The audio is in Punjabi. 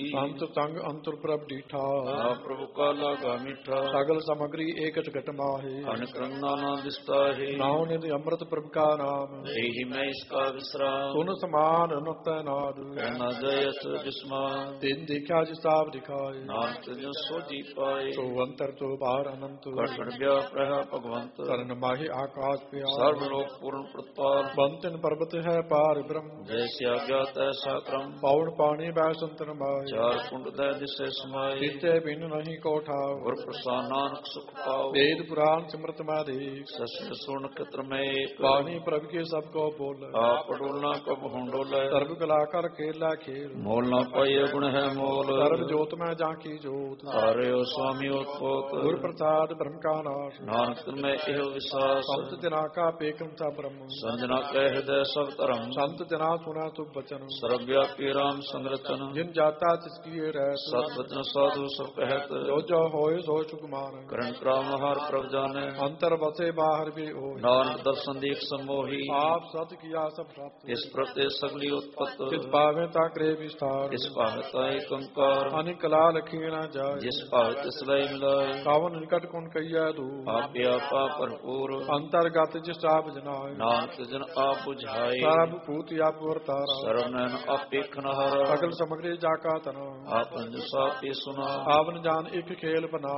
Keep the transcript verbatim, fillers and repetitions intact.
ਅੰਤ ਤੰਗ ਅੰਤਰ ਪ੍ਰਭ ਡੀਠਾ ਆ ਪ੍ਰਭु ਕਾਲਾ ਗਾ ਮਿੱਠਾ ਸਗਲ ਸਮਗਰੀ ਏਕਟ ਘਟ ਮਾਹੇ ਅਨਕ ਰੰਗਾ ਨਾ ਦਿਸਤਾ ਹੈ ਨਾਉ ਨਿਧ ਅੰਮ੍ਰਿਤ ਪ੍ਰਭ ਕਾ ਨਾਮ ਇਹੀ ਮੈਂ ਇਸਕਾ ਵਿਸਰਾਮ ਸੁਨ ਸਮਾਨ ਅਨੁਤੈ ਨਾਦ ਕਹਿਣਾ ਜਯਸ ਜਿਸਮਾਨ ਤਿਨ ਦੇਖਿਆ ਜਿਸ ਆਪ ਦਿਖਾਏ ਨਾਨਕ ਤਿਨ ਸੋਜੀ ਪਾਏ ਸੋ ਅੰਤਰ ਤੋਂ ਬਾਹਰ ਅਨੰਤ ਕਟੜ ਗਿਆ ਪ੍ਰਹਾ ਭਗਵੰਤ ਤਰਨ ਮਾਹੇ ਆਕਾਸ਼ ਪਿਆ ਸਰਬ ਲੋਕ ਪੂਰਨ ਪ੍ਰਤਾਪ ਬੰਤਨ ਪਰਬਤ ਹੈ ਪਾਰ ਬ੍ਰਹਮ ਜੈਸੇ ਆਗਿਆ ਤੈਸਾ ਕਰਮ ਪੌਣ ਪਾਣੀ ਬੈ ਸੰਤਨ ਮਾਏ ਚਾਰ ਕੁੰਡ ਦੇ ਦਿਸੇ ਸਮਾਏ ਜਿਤੇ ਬਿਨ ਨਹੀਂ ਕੋਠਾਉ ਗੁਰ ਪ੍ਰਸਾਦ ਨਾਨਕ ਸੁਖ ਪਾਓ ਵੇਦ ਪੁਰਾਨ ਸਿਮਰਤ ਮਾਦੇ ਸਸ ਸੁਣ ਕਿਤਰ ਮੈਂ ਬਾਣੀ ਪ੍ਰਭ ਕੇ ਸਭ ਕੋ ਬੋਲ ਆਪ ਡੋਲਣਾ ਕਬ ਹੁੰਡੋਲੇ ਸਰਬ ਕਲਾ ਕਰ ਖੇਲਾ ਖੇਲ ਮੋਲ ਨਾ ਪਾਈਏ ਗੁਣ ਹੈ ਮੋਲ ਸਰਬ ਜੋਤ ਮੈਂ ਜਾਂ ਕੀ ਜੋਤ ਤਾਰਿਓ ਸੁਆਮੀ ਉਤਪੋਤ ਗੁਰ ਪ੍ਰਸਾਦ ਬ੍ਰਹਮ ਕਾ ਨਾਸ਼ ਨਾਨਕ ਤਿਨ ਮੈਂ ਇਹੋ ਵਿਸਾਸ ਸੰਤ ਜਨਾ ਕਾ ਪੇਕਮ ਤਾ ਬ੍ਰਹਮ ਸੰਜਨਾ ਕਹਿ ਹਿਰਦੈ ਸਭ ਧਰਮ ਸੰਤ ਜਨਾ ਸੁਨਾ ਤੁ ਬਚਨ ਸਰਬ ਵਿਆਪੀ ਰਾਮ ਸੰਗਰਚਨ ਜਿਨ ਜਾਤਾ ਤਿਸ ਕੀਏ ਰਹਿ ਸਤ ਵਚਨ ਸਾਧੂ ਸਭ ਕਹਿਤ ਜੋ ਜੋ ਹੋਏ ਸੋ ਸੁਕਮਾਨ ਕਰਨ ਕ੍ਰਾਮ ਹਰ ਪ੍ਰਭ ਜਾਣੈ ਅੰਤਰ ਬਸੇ ਬਾਹਰ ਵੀ ਹੋਏ ਨਾਨਕ ਦਰਸ਼ਨ ਦੀਖ ਸਮੋਹੀ ਆਪ ਸਤ ਕੀਆ ਸਭ ਸਤ ਇਸ ਪ੍ਰਤੇ ਸਗਲੀ ਉਤਪਤ ਜਿਸ ਪਾਵੇਂ ਤਾ ਕਰੇ ਵਿਸਤਾਰ ਇਸ ਭਾਵ ਤਾਇ ਕੰਕਾਰ ਅਨਿਕ ਕਲਾ ਲਖੀ ਨਾ ਜਾਏ ਜਿਸ ਭਾਵ ਤਿਸ ਲਈ ਮਿਲਾਏ ਕਾਵਨ ਨਿਕਟ ਕੁਨ ਕਈਆ ਦੂ ਆਪੇ ਆਪਾ ਭਰਪੂਰ ਅੰਤਰਗਤ ਜਿਸ ਆਪ ਜਨਾਏ ਨਾਨਕ ਜਨ ਆਪ ਬੁਝਾਏ ਸਰਬ ਭੂਤ ਆਪ ਵਰਤਾਰਾ ਸਰਬ ਨੈਣ ਆਪੇ ਖਨਹਰ ਸਗਲ ਸਮਗਰੀ ਜਾ ਕਾ ਤਨ ਆਪਨ ਸਾਪੇ ਸੁਨਾ ਆਵਨ ਜਾਨ ਇੱਕ ਖੇਲ ਬਨਾ